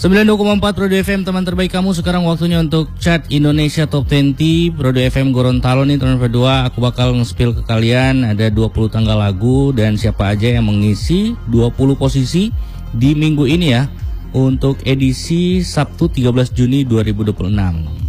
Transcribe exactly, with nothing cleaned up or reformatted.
sembilan puluh dua koma empat Rodo F M, teman terbaik kamu. Sekarang waktunya untuk chat Indonesia Top dua puluh Rodo F M Gorontalo nih teman berdua. Aku bakal nge-spill ke kalian ada dua puluh tanggal lagu dan siapa aja yang mengisi dua puluh posisi di minggu ini ya, untuk edisi Sabtu tiga belas Juni dua ribu dua puluh enam.